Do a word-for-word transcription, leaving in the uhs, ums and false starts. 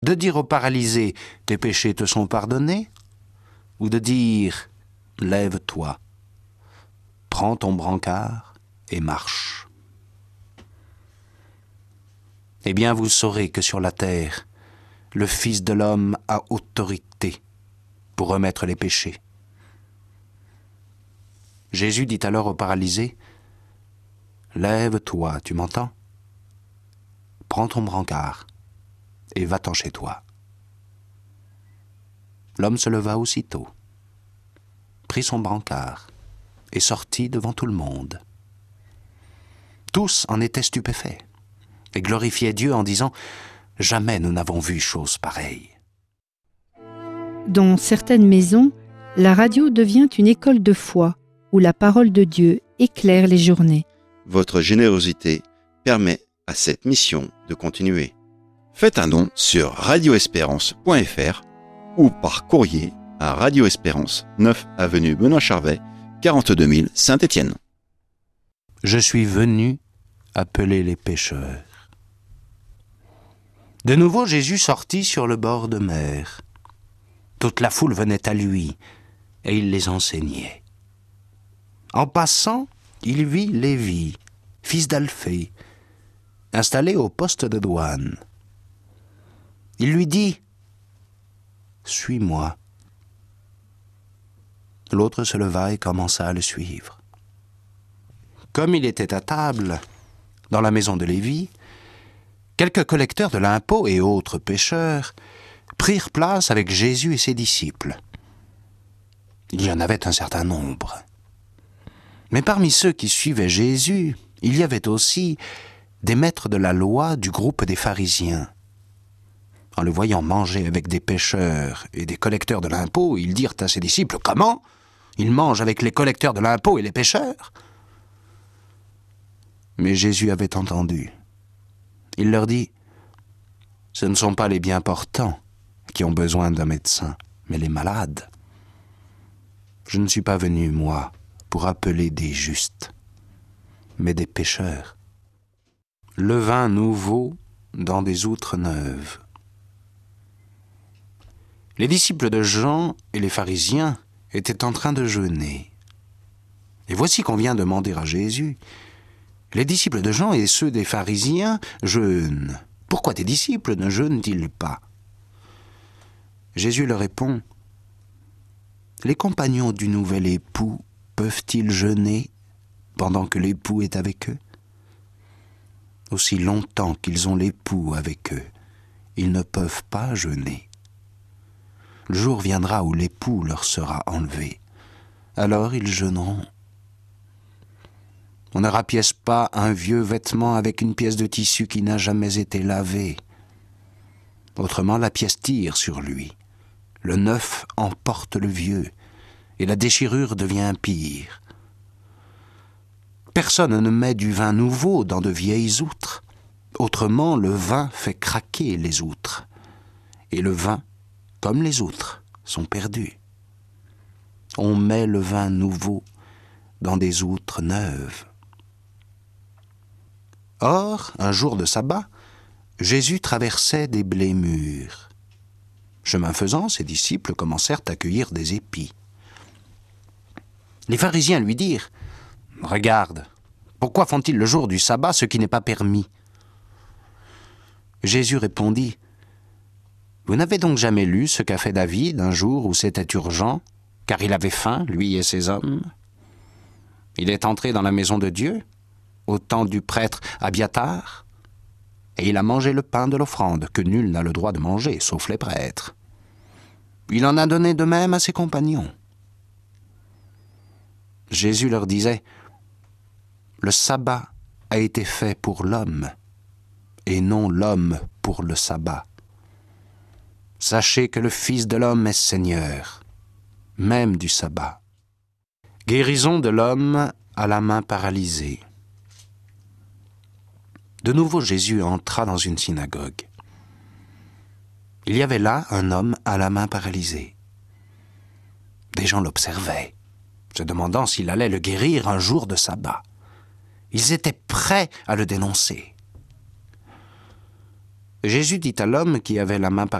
De dire au paralysé « tes péchés te sont pardonnés » ou de dire « lève-toi, prends ton brancard et marche ». Eh bien, vous saurez que sur la terre, le Fils de l'homme a autorité pour remettre les péchés. Jésus dit alors au paralysé « Lève-toi, tu m'entends? Prends ton brancard et va-t'en chez toi. » L'homme se leva aussitôt, prit son brancard et sortit devant tout le monde. Tous en étaient stupéfaits et glorifiaient Dieu en disant « Jamais nous n'avons vu chose pareille. » Dans certaines maisons, la radio devient une école de foi où la parole de Dieu éclaire les journées. Votre générosité permet à cette mission de continuer. Faites un don sur radio espérance point f r ou par courrier à Radio Espérance, neuf avenue Benoît Charvet, quarante-deux mille Saint-Étienne. Je suis venu appeler les pécheurs. De nouveau, Jésus sortit sur le bord de mer. Toute la foule venait à lui, et il les enseignait. En passant, il vit Lévi, fils d'Alphée, installé au poste de douane. Il lui dit « Suis-moi ». L'autre se leva et commença à le suivre. Comme il était à table, dans la maison de Lévi, quelques collecteurs de l'impôt et autres pécheurs prirent place avec Jésus et ses disciples. Il y en avait un certain nombre. Mais parmi ceux qui suivaient Jésus, il y avait aussi des maîtres de la loi du groupe des pharisiens. En le voyant manger avec des pécheurs et des collecteurs de l'impôt, ils dirent à ses disciples « Comment ? Il mange avec les collecteurs de l'impôt et les pécheurs ?» Mais Jésus avait entendu. Il leur dit « Ce ne sont pas les bien portants qui ont besoin d'un médecin, mais les malades. Je ne suis pas venu, moi, pour appeler des justes, mais des pécheurs. Le vin nouveau dans des outres neuves. » Les disciples de Jean et les pharisiens étaient en train de jeûner. Et voici qu'on vient demander à Jésus « Les disciples de Jean et ceux des pharisiens jeûnent. Pourquoi tes disciples ne jeûnent-ils pas ?» Jésus leur répond « Les compagnons du nouvel époux peuvent-ils jeûner pendant que l'époux est avec eux? Aussi longtemps qu'ils ont l'époux avec eux, ils ne peuvent pas jeûner. Le jour viendra où l'époux leur sera enlevé. Alors ils jeûneront. On ne rapièce pas un vieux vêtement avec une pièce de tissu qui n'a jamais été lavée. Autrement, la pièce tire sur lui. Le neuf emporte le vieux, et la déchirure devient pire. Personne ne met du vin nouveau dans de vieilles outres. Autrement, le vin fait craquer les outres. Et le vin, comme les outres, sont perdus. On met le vin nouveau dans des outres neuves. Or, un jour de sabbat, Jésus traversait des blés mûrs. Chemin faisant, ses disciples commencèrent à cueillir des épis. Les pharisiens lui dirent « Regarde, pourquoi font-ils le jour du sabbat ce qui n'est pas permis ?» Jésus répondit « Vous n'avez donc jamais lu ce qu'a fait David un jour où c'était urgent, car il avait faim, lui et ses hommes? Il est entré dans la maison de Dieu, au temps du prêtre Abiatar, et il a mangé le pain de l'offrande, que nul n'a le droit de manger, sauf les prêtres. Il en a donné de même à ses compagnons. » Jésus leur disait « Le sabbat a été fait pour l'homme, et non l'homme pour le sabbat. Sachez que le Fils de l'homme est Seigneur, même du sabbat. » Guérison de l'homme à la main paralysée. De nouveau, Jésus entra dans une synagogue. Il y avait là un homme à la main paralysée. Des gens l'observaient, se demandant s'il allait le guérir un jour de sabbat. Ils étaient prêts à le dénoncer. Jésus dit à l'homme qui avait la main